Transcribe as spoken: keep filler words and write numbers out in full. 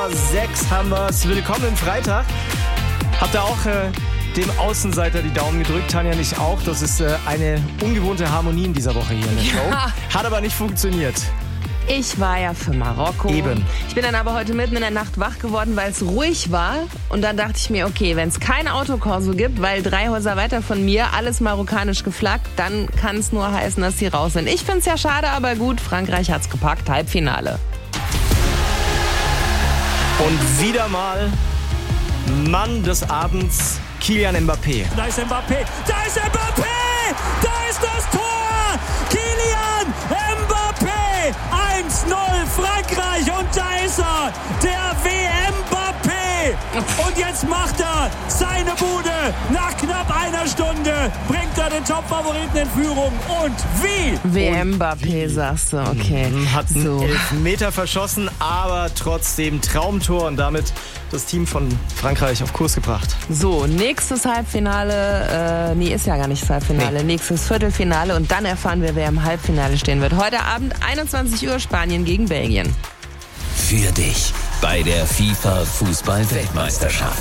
vor sechs haben wir's. Willkommen im Freitag. Habt ihr auch äh, dem Außenseiter die Daumen gedrückt? Tanja nicht auch? Das ist äh, eine ungewohnte Harmonie in dieser Woche hier in der Show. Ja. Hat aber nicht funktioniert. Ich war ja für Marokko. Eben. Ich bin dann aber heute mitten in der Nacht wach geworden, weil es ruhig war. Und dann dachte ich mir, okay, wenn es kein Autokorso gibt, weil drei Häuser weiter von mir alles marokkanisch geflaggt, dann kann es nur heißen, dass sie raus sind. Ich find's ja schade, aber gut, Frankreich hat's gepackt, Halbfinale. Und wieder mal Mann des Abends, Kylian Mbappé. Da ist Mbappé, da ist Mbappé, da ist das Tor! Kylian Mbappé! eins null Frankreich und da ist er, der W M-Mbappé. Und jetzt macht er seine Bude. Nach knapp einer Stunde bringt er den Top-Favoriten in Führung. Und wie? W M-Mbappé, sagst du, okay. Hat einen So. Elfmeter verschossen, aber trotzdem Traumtor und damit das Team von Frankreich auf Kurs gebracht. So, nächstes Halbfinale, äh, nee, ist ja gar nicht das Halbfinale, Nee. nächstes Viertelfinale und dann erfahren wir, wer im Halbfinale stehen wird. Heute Abend einundzwanzig Uhr Spanien gegen Belgien. Für dich bei der FIFA Fußball-Weltmeisterschaft.